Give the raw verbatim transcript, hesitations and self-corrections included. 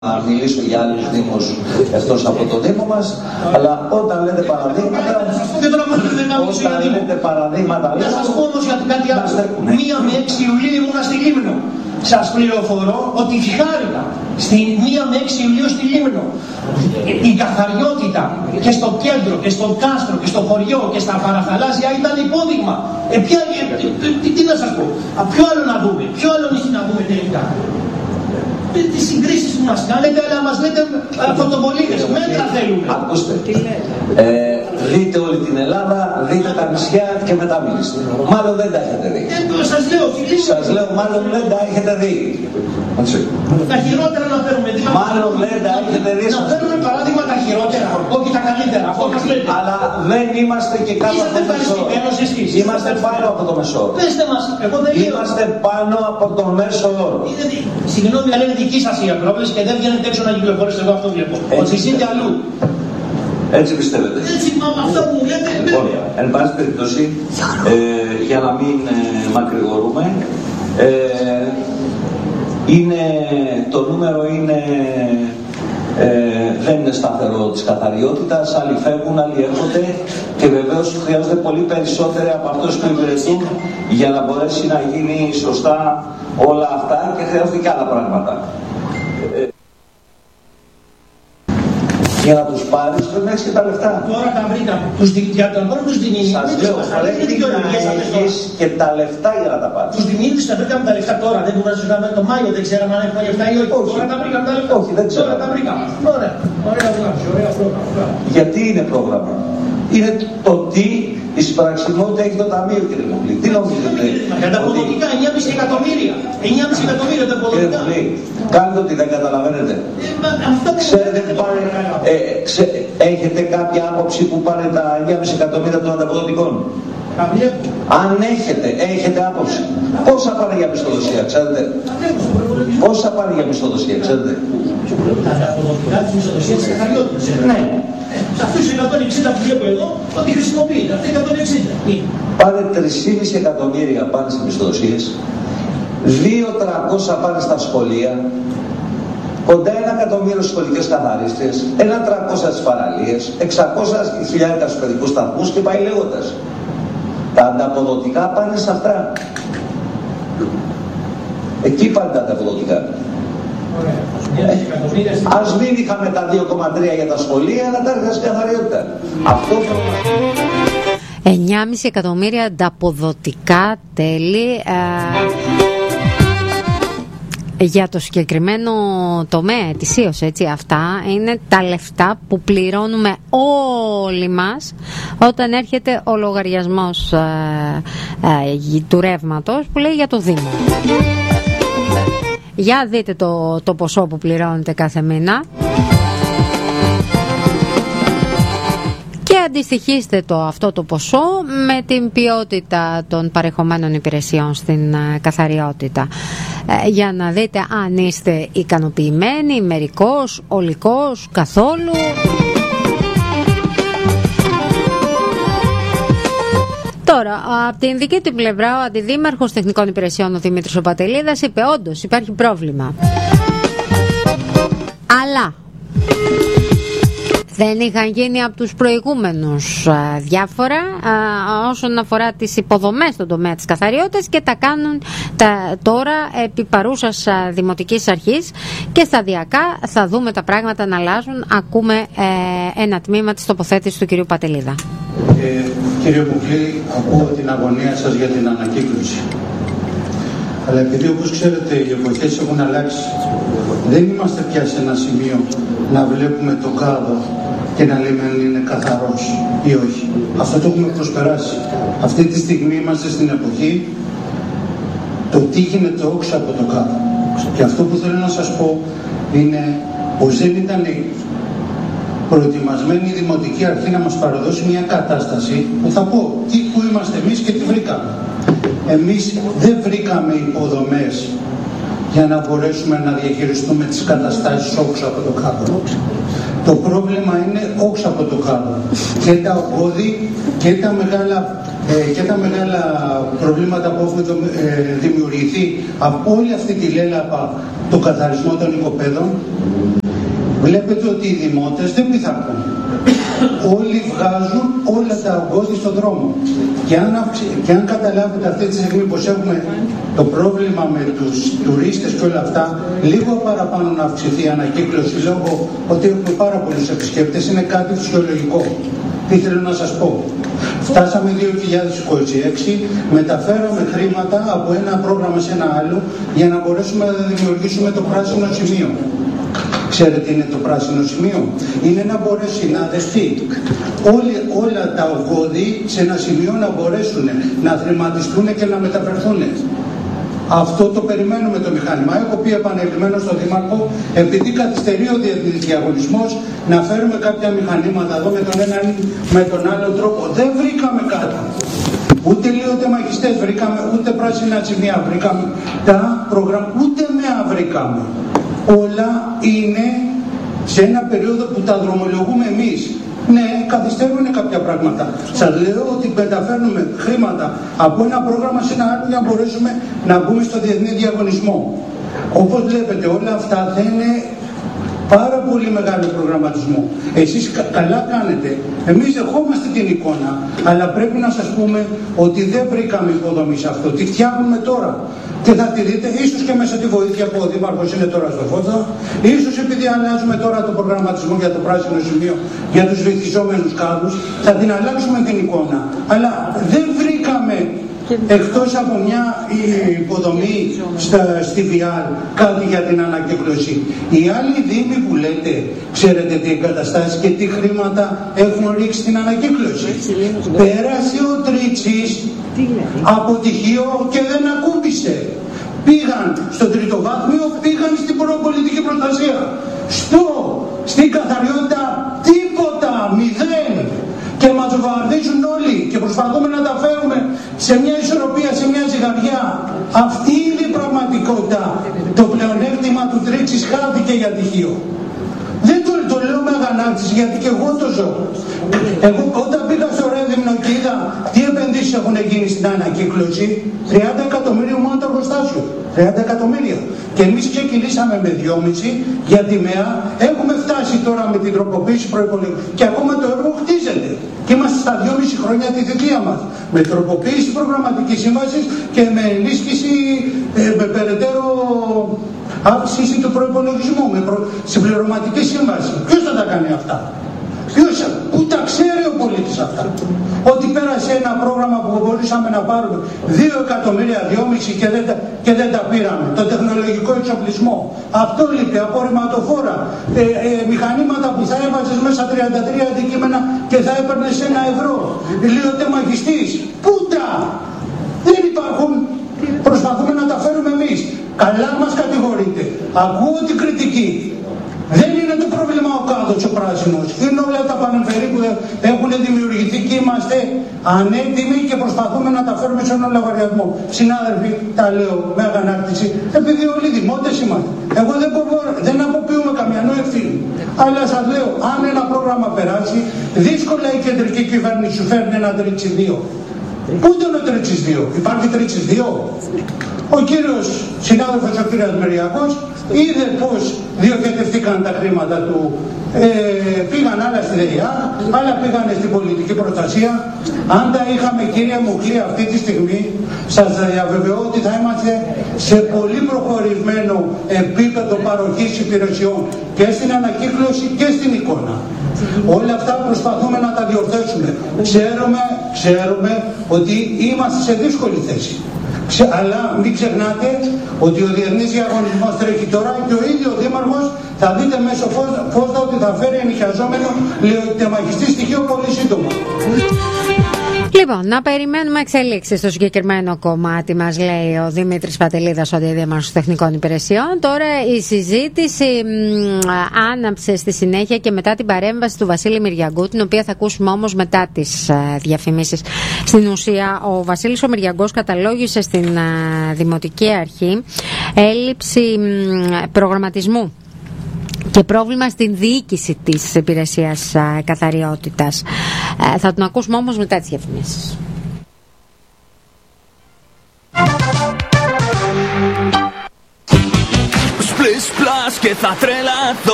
να μιλήσω για άλλους δήμους εκτός από το δήμο μας, αλλά όταν λέτε παραδείγματα, όταν λέτε παραδείγματα, να σας πω όμως γιατί κάτι άλλο. Μία με έξι Ιουλίου ήμουνα στη Λίμνο. Σας πληροφορώ ότι χάρηκα στη μία με έξι Ιουλίου στη Λίμνο. Η καθαριότητα και στο κέντρο και στο κάστρο και στο χωριό και στα παραθαλάσσια ήταν υπόδειγμα. Ε, ποια, ε, ε, τι, τι να σας πω, Α, ποιο άλλο να δούμε, ποιο άλλο νησί να δούμε τελικά. Τις συγκρίσεις που μας κάνετε, αλλά μας λέτε φωτοβολίδες, μέτρα θέλουμε. Ακούστε, ε, δείτε όλη την Ελλάδα, δείτε τα νησιά και μετά μιλήστε. Μάλλον δεν τα έχετε δει. Ε, σας λέω, σας λέω, μάλλον δεν τα έχετε δει. Τα χειρότερα να φέρουμε. Μάλλον δεν τα έχετε δει. Να φέρουμε παράδειγμα τα χειρότερα, όχι τα καλύτερα. Αυτό μας λέτε. Αλλά δεν είμαστε και κάτω από το μεσό. Είμαστε πάνω από το μεσό. Πέστε μας, εγώ δεν λέω. Είμαστε πάνω από το μέσο όρο. Συγγνώμη, αλλά είναι δική σας η πρόβληση και δεν βγαίνετε έξω να κυκλοφορήσετε. Εγώ αυτό βλέπω. Ότι ζείτε αλλού. Έτσι πιστεύετε. Έτσι, μα αυτό που μου λέτε. Λοιπόν, εν πάση περιπτώσει, ε, για να μην ε, μακρηγορούμε, ε, είναι, το νούμερο είναι, ε, δεν είναι σταθερό της καθαριότητας, άλλοι φεύγουν, άλλοι έρχονται και βεβαίως χρειάζονται πολύ περισσότεροι από αυτούς που υπηρετούν για να μπορέσει να γίνει σωστά όλα αυτά και χρειάζονται και άλλα πράγματα. Ε, για να τους πάρεις πρέπει να έχεις και τα λεφτά. Τώρα τα βρήκα. Τους δικτυάτων, τώρα τους δημιουργείς. Σας λέω, πρέπει να έχεις και τα λεφτά για να τα πάρεις. Τους δημιουργείς τα βρήκαμε τα λεφτά τώρα. Δεν μπορούμε να συζητάμε το Μάιο, δεν ξέραμε αν έχουμε λεφτά ή όχι. όχι. Τώρα τα βρήκαμε τα λεφτά. Όχι, δεν ξέρω. Τώρα τα βρήκαμε. Ωραία, ωραία βλάψη, ωραία πρόγραμμα. Γιατί είναι πρόγραμμα. Είναι το τι η συμπραξιμότητα έχει το ταμείο, κύριε Μουγλή. Τι νομίζετε? Για τα αποδοτικά, εννιά κόμμα πέντε εκατομμύρια. εννιά κόμμα πέντε εκατομμύρια τα αποδοτικά. Κύριε Μουγλή, κάντε ότι δεν καταλαβαίνετε. Ξέρετε που πάνε, ε, ξέ, έχετε κάποια άποψη που πάνε τα εννιά κόμμα πέντε εκατομμύρια των ανταποδοτικών? Αν έχετε, έχετε άποψη. Πόσα πάνε για μισθοδοσία, ξέρετε? Πόσα πάνε για μισθοδοσία, ξέρετε? Τα αποδοτικά της μισθοδοσίας της καθαριότητας. Ναι. Σε αυτούς τους εκατόν εξήντα που βλέπω εδώ, ότι χρησιμοποιείται. Αυτοί εκατόν εξήντα. Πάνε τρία κόμμα πέντε εκατομμύρια πάνε στις μισθοδοσίες, δύο χιλιάδες τριακόσια πάνε στα σχολεία, κοντά ένα εκατομμύριο σχολικές καθαρίστριες, ένα τριακόσια στις παραλίες, εξακόσια χιλιάδες στους παιδικούς σταθμούς και πάει λέγοντας. Τα ανταποδοτικά πάνε σε αυτά. Εκεί πάνε τα ανταποδοτικά. Ε, ας μην είχαμε τα δύο κόμμα τρία για τα σχολεία, αλλά τα έργα στην καθαριότητα. Αυτό εννιά κόμμα πέντε εκατομμύρια ανταποδοτικά τέλη ε, για το συγκεκριμένο τομέα ετησίως, έτσι. Αυτά είναι τα λεφτά που πληρώνουμε όλοι μας όταν έρχεται ο λογαριασμός ε, ε, του ρεύματος που λέει για το Δήμο. Για δείτε το, το ποσό που πληρώνετε κάθε μήνα και αντιστοιχίστε το αυτό το ποσό με την ποιότητα των παρεχομένων υπηρεσιών στην uh, καθαριότητα, ε, για να δείτε αν είστε ικανοποιημένοι, μερικώς, ολικώς, καθόλου. Τώρα, από την δική του πλευρά, ο Αντιδήμαρχος Τεχνικών Υπηρεσιών, ο Δημήτρης ο Πατελίδας, είπε όντως υπάρχει πρόβλημα. Αλλά δεν είχαν γίνει από τους προηγούμενους α, διάφορα α, όσον αφορά τις υποδομές στον τομέα της καθαριότητας και τα κάνουν τα, τώρα επί παρούσας α, δημοτικής αρχής και σταδιακά θα δούμε τα πράγματα να αλλάζουν. Ακούμε ε, ένα τμήμα της τοποθέτησης του κυρίου Πατελίδα. Ε, κύριε Μουγλή, ακούω την αγωνία σας για την ανακύκλωση. Αλλά επειδή όπως ξέρετε οι εποχές έχουν αλλάξει, δεν είμαστε πια σε ένα σημείο να βλέπουμε το κάδο και να λέμε αν είναι καθαρός ή όχι. Αυτό το έχουμε προσπεράσει. Αυτή τη στιγμή είμαστε στην εποχή το τι γίνεται όξω από το κάδο. Και αυτό που θέλω να σας πω είναι πως δεν ήταν προετοιμασμένη η Δημοτική Αρχή να μας παραδώσει μια κατάσταση που θα πω τι που είμαστε εμείς και τι βρήκαμε. Εμείς δεν βρήκαμε υποδομές για να μπορέσουμε να διαχειριστούμε τις καταστάσεις όξω από το κάδο. Το πρόβλημα είναι όξω από το κάδο. Και τα ογκώδη και τα μεγάλα ε, και τα μεγάλα προβλήματα που έχουν ε, δημιουργηθεί από όλη αυτή τη λέλαπα το καθαρισμό των οικοπαίδων, βλέπετε ότι οι δημότες δεν πειθαρχούν. Όλοι βγάζουν όλα τα ογκώδη στον δρόμο. Και αν, αυξη... και αν καταλάβετε αυτή τη στιγμή πως έχουμε το πρόβλημα με τους τουρίστες και όλα αυτά, λίγο παραπάνω να αυξηθεί η ανακύκλωση λόγω ότι έχουμε πάρα πολλούς επισκέπτες, είναι κάτι φυσιολογικό. Τι θέλω να σας πω. Φτάσαμε δύο χιλιάδες είκοσι έξι, μεταφέραμε χρήματα από ένα πρόγραμμα σε ένα άλλο για να μπορέσουμε να δημιουργήσουμε το πράσινο σημείο. Ξέρετε τι είναι το πράσινο σημείο? Είναι να μπορέσει να δεχτεί όλοι, όλα τα ογκώδη σε ένα σημείο να μπορέσουν να θρηματιστούν και να μεταφερθούν. Αυτό το περιμένουμε το μηχάνημα. Έχω πει επανειλημμένως στον Δήμαρχο, επειδή καθυστερεί ο διεθνής διαγωνισμός, να φέρουμε κάποια μηχανήματα εδώ με τον έναν με τον άλλο τρόπο. Δεν βρήκαμε κάτι. Ούτε λίωτε μαχιστές βρήκαμε, ούτε πράσινα σημεία βρήκαμε. Τα προγράμματα, ούτε μέα βρήκαμε. Όλα είναι σε ένα περίοδο που τα δρομολογούμε εμείς. Ναι, καθυστερούν κάποια πράγματα. Σας λέω ότι μεταφέρνουμε χρήματα από ένα πρόγραμμα σε ένα άλλο για να μπορέσουμε να μπούμε στο διεθνή διαγωνισμό. Όπως βλέπετε, όλα αυτά θα είναι πάρα πολύ μεγάλο προγραμματισμό. Εσείς κα, καλά κάνετε. Εμείς δεχόμαστε την εικόνα, αλλά πρέπει να σας πούμε ότι δεν βρήκαμε υποδομή σε αυτό. Τι φτιάχνουμε τώρα. Και θα τη δείτε, ίσως και μέσα τη βοήθεια που ο Δήμαρχος είναι τώρα στο Φώτα, ίσως επειδή αλλάζουμε τώρα το προγραμματισμό για το πράσινο σημείο, για τους βυθιζόμενους κάδους, θα την αλλάξουμε την εικόνα. Αλλά δεν βρήκαμε, εκτός από μια υποδομή στα, στη Βιάλ, κάτι για την ανακύκλωση. Οι άλλοι δήμοι που λέτε, ξέρετε τι εγκαταστάσεις και τι χρήματα έχουν ρίξει στην ανακύκλωση. Πέρασε ο Τρίτσης από τυχείο και δεν ακούμπησε. Πήγαν στο τριτοβάθμιο, πήγαν στην προπολιτική προστασία. Στο, στην καθαριότητα, τίποτα, μηδέν. Και μας βαρδίζουν όλοι και προσπαθούμε να τα φέρουμε σε μια ισορροπία, σε μια ζυγαριά. Αυτή είναι η πραγματικότητα. Το πλεονέκτημα του Τρίτσης χάθηκε για τυχείο. Δεν το, το λέω με αγανάκτηση, γιατί και εγώ το ζω. Εγώ όταν πήγα στο Ρέδυμνο και είδα τι επενδύσεις έχουν γίνει στην ανακύκλωση, τριάντα εκατομμύρια μόνο το εργοστάσιο. τριάντα εκατομμύρια. Και εμείς ξεκινήσαμε με δυόμισι για τη ΜΕΑ. Έχουμε φτάσει τώρα με την τροποποίηση προϋπολογισμού και ακόμα το έργο χτίζεται. Και είμαστε στα δυόμισι χρόνια τη θητεία μας. Με τροποποίηση προγραμματικής σύμβασης και με ενίσχυση, ε, με περαιτέρω αύξηση του προϋπολογισμού, με προ... συμπληρωματική σύμβαση. Ποιος θα τα κάνει αυτά? Ποιος, που τα ξέρει ο πολίτης αυτά. Ότι πέρασε ένα πρόγραμμα που μπορούσαμε να πάρουμε δύο εκατομμύρια, δυόμισι και δεν, και δεν τα πήραμε. Το τεχνολογικό εξοπλισμό. Αυτό λείπει, απορριμματοφόρα. Ε, ε, μηχανήματα που θα έβαζες μέσα τριάντα τρία αντικείμενα και θα έπαιρνες ένα ευρώ. Λίωτε μαγιστής. Πού τα! Δεν υπάρχουν. Προσπαθούμε να τα φέρουμε εμείς. Καλά μας κατηγορείτε. Ακούω την κριτική. Δεν είναι το πρόβλημα ο κάδος ο πράσινος. Είναι όλα τα πανεμφερή που έχουν δημιουργηθεί και είμαστε ανέτοιμοι και προσπαθούμε να τα φέρουμε σε έναν λογαριασμό. Συνάδελφοι, τα λέω με αγανάκτηση, επειδή όλοι δημότες είμαστε. Εγώ δεν, πω, δεν αποποιούμε καμιά ευθύνη. Αλλά σας λέω, αν ένα πρόγραμμα περάσει, δύσκολα η κεντρική κυβέρνηση σου φέρνει ένα Τρίτσι δύο. Πού ήταν ο Τρίτσης δύο? Υπάρχει Τρίτσης δύο? Ο κύριος συνάδελφος ο κύριος Μεριακός είδε πως διοχετευτήκαν τα χρήματα του. Ε, πήγαν άλλα στη ΔΕΙΑ, άλλα πήγαν στην πολιτική προστασία. Αν τα είχαμε, κύριε Μουχλή, αυτή τη στιγμή, σας διαβεβαιώ ότι θα είμαστε σε πολύ προχωρημένο επίπεδο παροχής υπηρεσιών και στην ανακύκλωση και στην εικόνα. Όλα αυτά προσπαθούμε να τα διορθώσουμε. Ξέρουμε, ξέρουμε ότι είμαστε σε δύσκολη θέση. Αλλά μην ξεχνάτε ότι ο διεθνής διαγωνισμός τρέχει τώρα και ο ίδιος ο Δήμαρχος θα δείτε μέσω φώστα ότι θα φέρει ενοικιαζόμενο λιωτεμαχιστή στοιχείο πολύ σύντομα. Λοιπόν, να περιμένουμε εξελίξεις στο συγκεκριμένο κομμάτι, μας λέει ο Δημήτρης Πατελίδας, ο Αντιδήμαρχος Τεχνικών Υπηρεσιών. Τώρα η συζήτηση μ, άναψε στη συνέχεια και μετά την παρέμβαση του Βασίλη Μυριαγκού, την οποία θα ακούσουμε όμως μετά τις α, διαφημίσεις. Στην ουσία, ο Βασίλης ο Μυριαγκός καταλόγησε στην α, Δημοτική Αρχή έλλειψη μ, προγραμματισμού και πρόβλημα στην διοίκηση της υπηρεσίας α, καθαριότητας. Ε, θα τον ακούσουμε όμως μετά τις διαφημίσεις. Plus και θα τρελαθώ.